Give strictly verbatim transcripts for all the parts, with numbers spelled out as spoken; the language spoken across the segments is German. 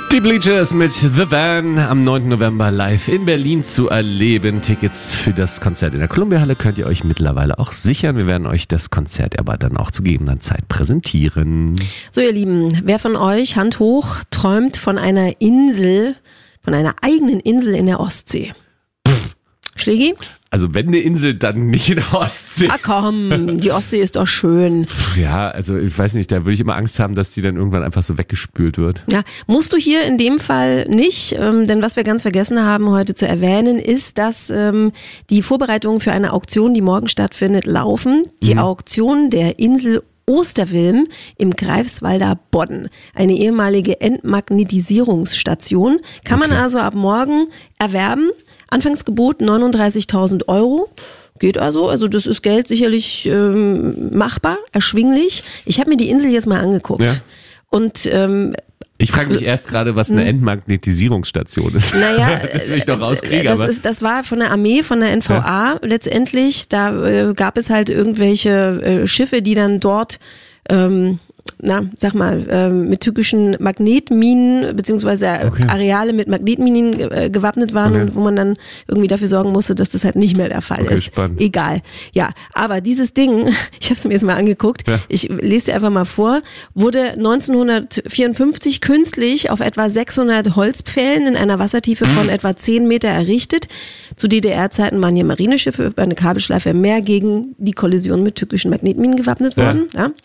Die Bleachers mit The Van am neunten November live in Berlin zu erleben. Tickets für das Konzert in der Columbia-Halle könnt ihr euch mittlerweile auch sichern. Wir werden euch das Konzert aber dann auch zu gegebener Zeit präsentieren. So ihr Lieben, wer von euch, Hand hoch, träumt von einer Insel, von einer eigenen Insel in der Ostsee? Schlägi? Also wenn eine Insel, dann nicht in der Ostsee. Ah komm, die Ostsee ist doch schön. Ja, also ich weiß nicht, da würde ich immer Angst haben, dass die dann irgendwann einfach so weggespült wird. Ja, musst du hier in dem Fall nicht, ähm, denn was wir ganz vergessen haben heute zu erwähnen, ist, dass ähm, die Vorbereitungen für eine Auktion, die morgen stattfindet, laufen. Die mhm. Auktion der Insel Osterwilm im Greifswalder Bodden. Eine ehemalige Entmagnetisierungsstation. Kann man okay. also ab morgen erwerben. Anfangsgebot neununddreißigtausend Euro. Geht also, also das ist Geld sicherlich ähm, machbar, erschwinglich. Ich habe mir die Insel jetzt mal angeguckt. Ja. Und ähm, ich frage mich erst gerade, was eine Entmagnetisierungsstation ist. Naja, das will ich doch rauskriegen. Das, aber. Ist, das war von der Armee, von der N V A ja. letztendlich. Da äh, gab es halt irgendwelche äh, Schiffe, die dann dort ähm, na, sag mal, äh, mit tückischen Magnetminen beziehungsweise okay. Areale mit Magnetminen äh, gewappnet waren okay. und wo man dann irgendwie dafür sorgen musste, dass das halt nicht mehr der Fall okay, ist. Spannend. Egal. Ja, aber dieses Ding, ich habe es mir jetzt mal angeguckt, ja. ich lese dir einfach mal vor, wurde neunzehnhundertvierundfünfzig künstlich auf etwa sechshundert Holzpfählen in einer Wassertiefe von hm. etwa zehn Meter errichtet. Zu D D R-Zeiten waren hier Marineschiffe über eine Kabelschleife im Meer gegen die Kollision mit tückischen Magnetminen gewappnet worden. Ja. ja.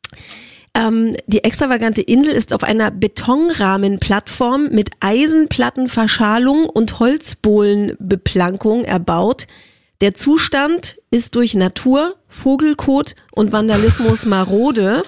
Ähm, die extravagante Insel ist auf einer Betonrahmenplattform mit Eisenplattenverschalung und Holzbohlenbeplankung erbaut. Der Zustand ist durch Natur, Vogelkot und Vandalismus marode.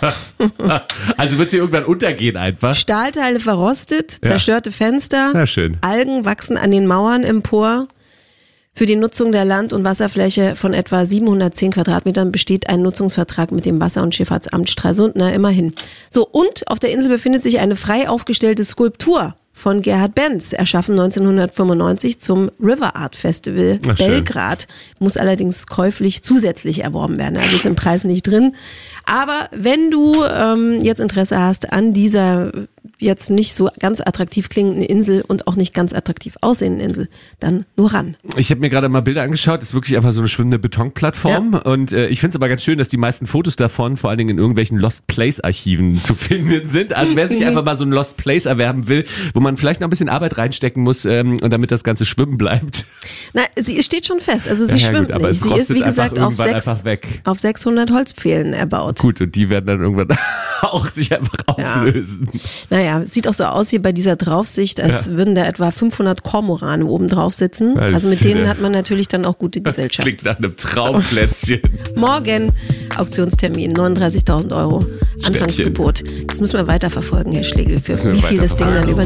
Also wird sie irgendwann untergehen einfach? Stahlteile verrostet, zerstörte ja. Fenster, ja, schön. Algen wachsen an den Mauern empor. Für die Nutzung der Land- und Wasserfläche von etwa siebenhundertzehn Quadratmetern besteht ein Nutzungsvertrag mit dem Wasser- und Schifffahrtsamt Stralsund, na immerhin. So, und auf der Insel befindet sich eine frei aufgestellte Skulptur von Gerhard Benz, erschaffen neunzehnhundertfünfundneunzig zum River Art Festival Ach, Belgrad. Muss allerdings käuflich zusätzlich erworben werden, also ist im Preis nicht drin. Aber wenn du ähm, jetzt Interesse hast an dieser jetzt nicht so ganz attraktiv klingenden Insel und auch nicht ganz attraktiv aussehenden Insel, dann nur ran. Ich habe mir gerade mal Bilder angeschaut, das ist wirklich einfach so eine schwimmende Betonplattform ja. und äh, ich finde es aber ganz schön, dass die meisten Fotos davon vor allen Dingen in irgendwelchen Lost Place Archiven zu finden sind. Also wer sich einfach mal so ein Lost Place erwerben will, wo man vielleicht noch ein bisschen Arbeit reinstecken muss ähm, und damit das Ganze schwimmen bleibt. Na, sie steht schon fest, also sie ja, schwimmt gut, aber nicht. Sie ist wie gesagt auf, sechs, auf sechshundert Holzpfählen erbaut. Gut, und die werden dann irgendwann auch sich einfach auflösen. Ja. Naja, sieht auch so aus hier bei dieser Draufsicht, als ja. würden da etwa fünfhundert Kormorane oben drauf sitzen. Weil also mit denen hat man natürlich dann auch gute Gesellschaft. Das klingt nach einem Traumplätzchen. Morgen Auktionstermin, neununddreißigtausend Euro. Anfangsgebot. Das müssen wir weiterverfolgen, Herr Schlegel, für wie viel das Ding dann über